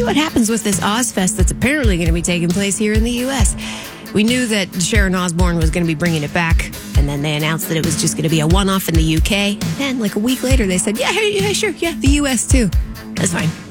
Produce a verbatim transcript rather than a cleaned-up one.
what happens with this Ozfest that's apparently going to be taking place here in the U S. We knew that Sharon Osbourne was going to be bringing it back, and then they announced that it was just going to be a one-off in the U K. Then, like a week later, they said, yeah, hey, yeah, sure, yeah, the U S too. That's fine.